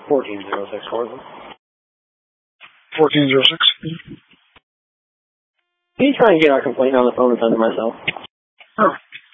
1406 for them. 1406. Can you try and get our complaint on the phone and send it myself? Sure.